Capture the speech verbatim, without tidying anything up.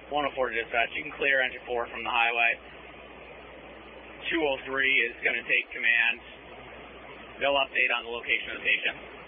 one oh four to dispatch. You can clear engine four from the highway. two oh three is going to take command. They'll update on the location of the patient.